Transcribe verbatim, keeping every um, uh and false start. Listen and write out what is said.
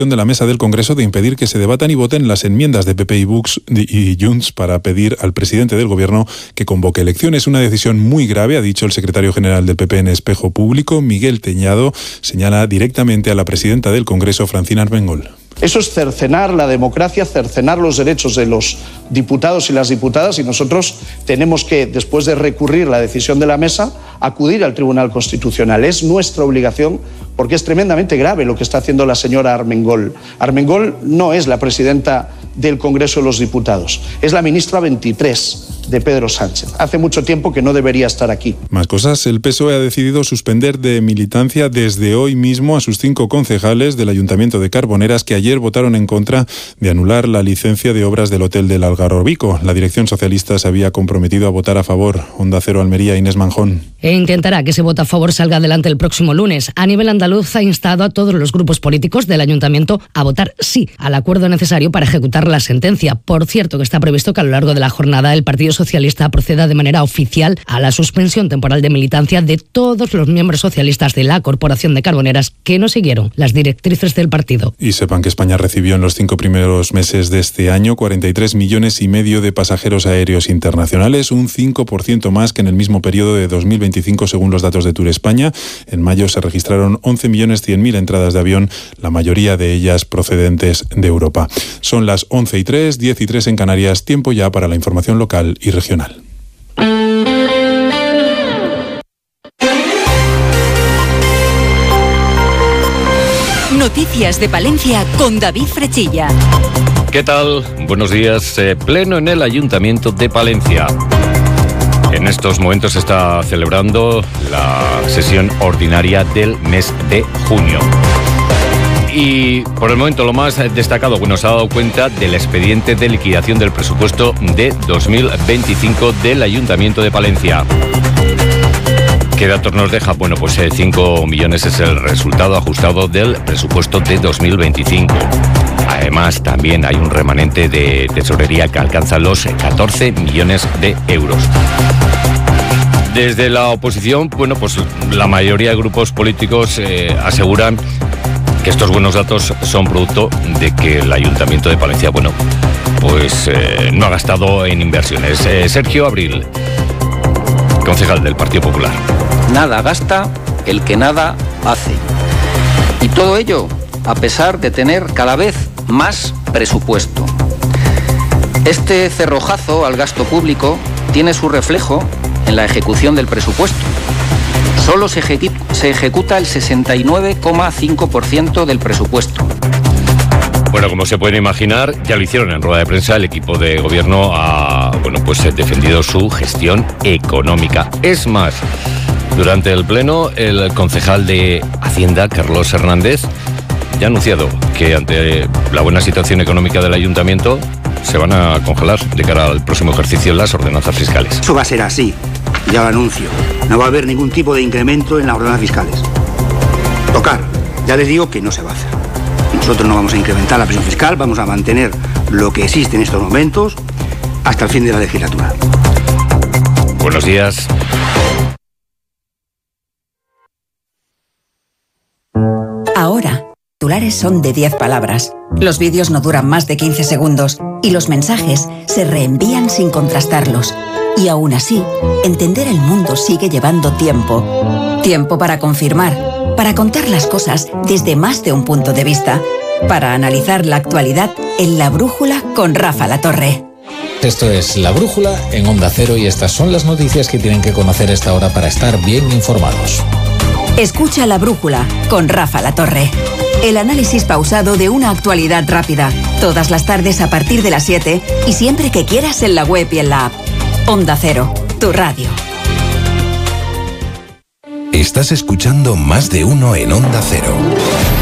de la mesa del Congreso de impedir que se debatan y voten las enmiendas de P P y Vox y Junts para pedir al presidente del Gobierno que convoque elecciones. Una decisión muy grave, ha dicho el secretario general del P P en Espejo Público, Miguel Teñado, señala directamente a la presidenta del Congreso, Francina Armengol. Eso es cercenar la democracia, cercenar los derechos de los diputados y las diputadas, y nosotros tenemos que, después de recurrir la decisión de la mesa, acudir al Tribunal Constitucional. Es nuestra obligación, porque es tremendamente grave lo que está haciendo la señora Armengol. Armengol no es la presidenta del Congreso de los Diputados, es la ministra veintitrés de Pedro Sánchez. Hace mucho tiempo que no debería estar aquí. Más cosas, el P S O E ha decidido suspender de militancia desde hoy mismo a sus cinco concejales del Ayuntamiento de Carboneras que ayer votaron en contra de anular la licencia de obras del Hotel del Algarrobico. La dirección socialista se había comprometido a votar a favor. Onda Cero Almería, Inés Manjón. E intentará que ese voto a favor salga adelante el próximo lunes. A nivel andaluz ha instado a todos los grupos políticos del Ayuntamiento a votar sí al acuerdo necesario para ejecutar la sentencia. Por cierto, que está previsto que a lo largo de la jornada el Partido Socialista proceda de manera oficial a la suspensión temporal de militancia de todos los miembros socialistas de la Corporación de Carboneras que no siguieron las directrices del partido. Y sepan que España recibió en los cinco primeros meses de este año cuarenta y tres millones y medio de pasajeros aéreos internacionales, un cinco por ciento más que en el mismo periodo de dos mil veinticinco según los datos de Tour España. En mayo se registraron once millones cien mil entradas de avión, la mayoría de ellas procedentes de Europa. Son las once y tres, diez y tres en Canarias, tiempo ya para la información local y regional. Noticias de Palencia con David Frechilla. ¿Qué tal? Buenos días. Eh, pleno en el Ayuntamiento de Palencia. En estos momentos se está celebrando la sesión ordinaria del mes de junio. Y por el momento lo más destacado, bueno, se ha dado cuenta del expediente de liquidación del presupuesto de dos mil veinticinco del Ayuntamiento de Palencia. ¿Qué datos nos deja? Bueno, pues eh, cinco millones es el resultado ajustado del presupuesto de dos mil veinticinco. Además, también hay un remanente de tesorería que alcanza los catorce millones de euros. Desde la oposición, bueno, pues la mayoría de grupos políticos eh, aseguran que estos buenos datos son producto de que el Ayuntamiento de Palencia, bueno, pues eh, no ha gastado en inversiones. Eh, Sergio Abril, concejal del Partido Popular. Nada gasta el que nada hace. Y todo ello a pesar de tener cada vez más presupuesto. Este cerrojazo al gasto público tiene su reflejo en la ejecución del presupuesto. Solo se, ejecu- se ejecuta el sesenta y nueve coma cinco por ciento del presupuesto. Bueno, como se pueden imaginar, ya lo hicieron en rueda de prensa, el equipo de gobierno ha, bueno, pues, defendido su gestión económica. Es más, durante el pleno, el concejal de Hacienda, Carlos Hernández, ya ha anunciado que ante la buena situación económica del ayuntamiento se van a congelar de cara al próximo ejercicio las ordenanzas fiscales. Eso va a ser así, ya lo anuncio. No va a haber ningún tipo de incremento en las ordenanzas fiscales. Tocar, ya les digo que no se va a hacer. Nosotros no vamos a incrementar la presión fiscal, vamos a mantener lo que existe en estos momentos hasta el fin de la legislatura. Buenos días. Ahora, titulares son de diez palabras. Los vídeos no duran más de quince segundos y los mensajes se reenvían sin contrastarlos. Y aún así, entender el mundo sigue llevando tiempo. Tiempo para confirmar, para contar las cosas desde más de un punto de vista, para analizar la actualidad en La Brújula con Rafa Latorre. Esto es La Brújula en Onda Cero y estas son las noticias que tienen que conocer a esta hora para estar bien informados. Escucha La Brújula con Rafa Latorre. El análisis pausado de una actualidad rápida. Todas las tardes a partir de las siete y siempre que quieras en la web y en la app. Onda Cero, tu radio. Estás escuchando Más de Uno en Onda Cero.